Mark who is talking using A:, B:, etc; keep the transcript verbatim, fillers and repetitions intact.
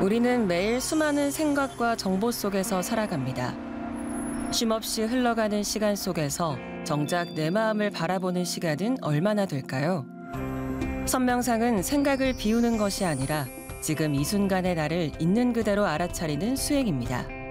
A: 우리는 매일 수많은 생각과 정보 속에서 살아갑니다. 쉼없이 흘러가는 시간 속에서 정작 내 마음을 바라보는 시간은 얼마나 될까요? 선명상은 생각을 비우는 것이 아니라 지금 이 순간의 나를 있는 그대로 알아차리는 수행입니다.